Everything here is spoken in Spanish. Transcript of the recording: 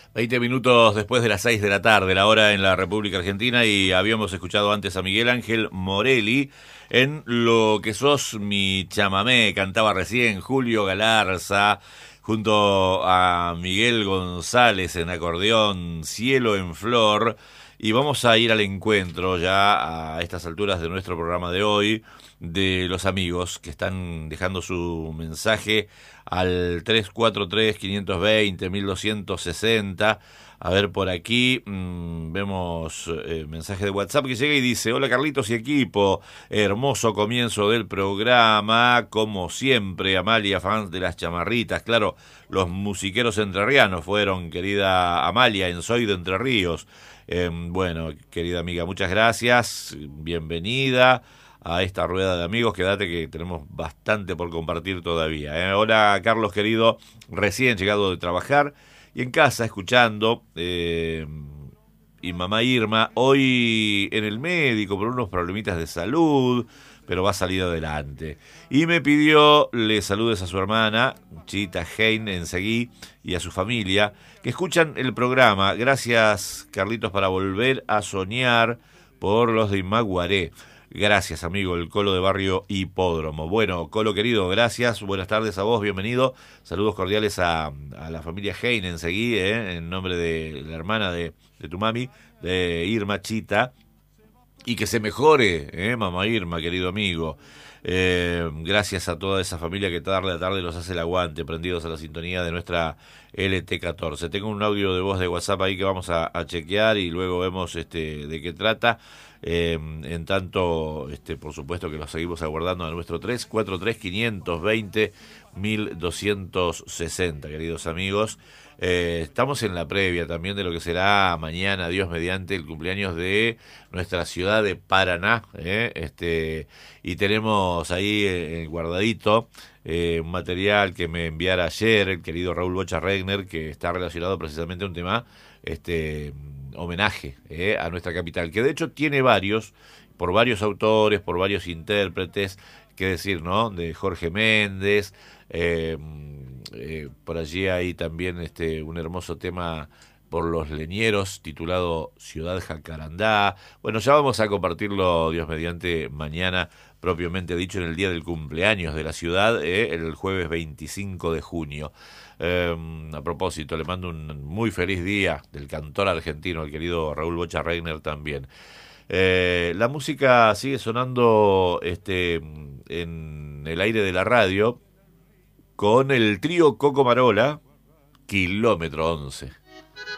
20 minutos después de las 6 de la tarde, la hora en la República Argentina, y habíamos escuchado antes a Miguel Ángel Morelli en Lo que sos mi chamamé, cantaba recién Julio Galarza, junto a Miguel González en acordeón, Cielo en Flor, y vamos a ir al encuentro ya a estas alturas de nuestro programa de hoy, de los amigos que están dejando su mensaje al 343-520-1260. A ver, por aquí vemos mensaje de WhatsApp que llega y dice: hola Carlitos y equipo, hermoso comienzo del programa, como siempre. Amalia, fans de las chamarritas, claro, los musiqueros entrerrianos fueron, querida Amalia, en Soy de Entre Ríos. Bueno, querida amiga, muchas gracias, bienvenida a esta rueda de amigos. Quédate que tenemos bastante por compartir todavía. Hola Carlos querido, recién llegado de trabajar y en casa escuchando, y mamá Irma hoy en el médico por unos problemitas de salud, pero va a salir adelante. Y me pidió le saludes a su hermana, Chita Hein en Seguí, y a su familia, que escuchan el programa. Gracias, Carlitos, para volver a soñar por los de Imaguaré. Gracias, amigo, el Colo de Barrio Hipódromo. Bueno, Colo querido, gracias. Buenas tardes a vos, bienvenido. Saludos cordiales a la familia Hein en Seguí, en nombre de la hermana de tu mami, de Irma Chita. Y que se mejore, mamá Irma, querido amigo. Gracias a toda esa familia que tarde a tarde los hace el aguante, prendidos a la sintonía de nuestra LT14. Tengo un audio de voz de WhatsApp ahí que vamos a chequear y luego vemos de qué trata. En tanto, por supuesto que lo seguimos aguardando a nuestro 343-520-1260, queridos amigos. Estamos en la previa también de lo que será mañana, Dios mediante, el cumpleaños de nuestra ciudad de Paraná, y tenemos ahí guardadito un material que me enviara ayer el querido Raúl Bocha Regner, que está relacionado precisamente a un tema, homenaje a nuestra capital, que de hecho tiene varios, por varios autores, por varios intérpretes, qué decir, ¿no? De Jorge Méndez, por allí hay también un hermoso tema por los leñeros titulado Ciudad Jacarandá. Bueno, ya vamos a compartirlo, Dios mediante, mañana, propiamente dicho, en el día del cumpleaños de la ciudad, el jueves 25 de junio. A propósito, le mando un muy feliz día del cantor argentino, el querido Raúl Bocha Regner también. La música sigue sonando en el aire de la radio con el trío Coco Marola, Kilómetro 11.